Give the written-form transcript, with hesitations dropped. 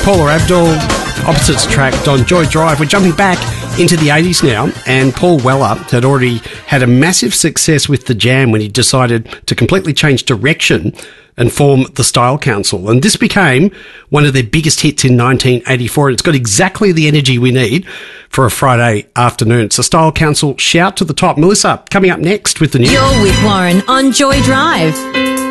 Paula Abdul, opposites tracked on Joy Drive. We're jumping back into the 80s now, and Paul Weller had already had a massive success with The Jam when he decided to completely change direction and form the Style Council. And this became one of their biggest hits in 1984. And it's got exactly the energy we need for a Friday afternoon. So Style Council, shout to the top. Melissa, coming up next with the news. You're with Warren on Joy Drive.